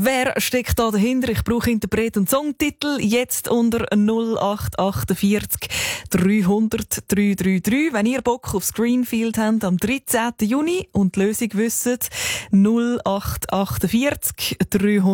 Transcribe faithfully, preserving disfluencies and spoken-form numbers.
Wer steckt da dahinter? Ich brauche Interpret und Songtitel jetzt unter null acht achtundvierzig dreihundert dreihundertdreiunddreißig. Wenn ihr Bock aufs Greenfield habt am dreizehnten Juni und die Lösung wisst, null acht achtundvierzig dreihundert